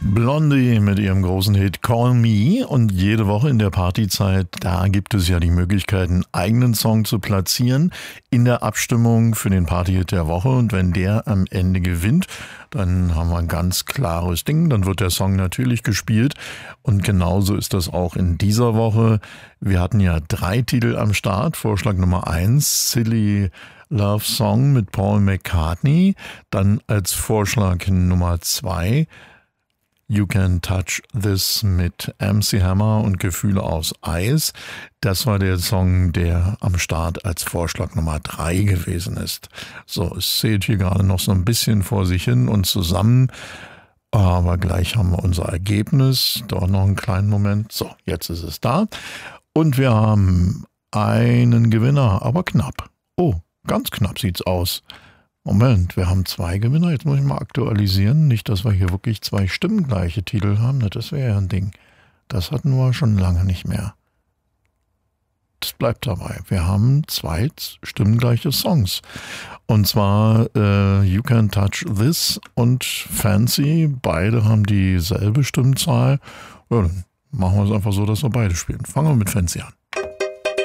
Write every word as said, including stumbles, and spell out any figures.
Blondie mit ihrem großen Hit Call Me, und jede Woche in der Partyzeit, da gibt es ja die Möglichkeit, einen eigenen Song zu platzieren in der Abstimmung für den Partyhit der Woche, und wenn der am Ende gewinnt, dann haben wir ein ganz klares Ding, dann wird der Song natürlich gespielt, und genauso ist das auch in dieser Woche. Wir hatten ja drei Titel am Start. Vorschlag Nummer eins, Silly Love Song mit Paul McCartney, dann als Vorschlag Nummer zwei You Can Touch This mit M C Hammer und Gefühle aus Eis. Das war der Song, der am Start als Vorschlag Nummer drei gewesen ist. So, es zählt hier gerade noch so ein bisschen vor sich hin und zusammen, aber gleich haben wir unser Ergebnis. Dauert noch einen kleinen Moment. So, jetzt ist es da. Und wir haben einen Gewinner, aber knapp. Oh, ganz knapp sieht's aus. Moment, wir haben zwei Gewinner. Jetzt muss ich mal aktualisieren. Nicht, dass wir hier wirklich zwei stimmengleiche Titel haben. Das wäre ja ein Ding. Das hatten wir schon lange nicht mehr. Das bleibt dabei. Wir haben zwei stimmengleiche Songs. Und zwar äh, You Can Touch This und Fancy. Beide haben dieselbe Stimmzahl. Ja, dann machen wir es einfach so, dass wir beide spielen. Fangen wir mit Fancy an.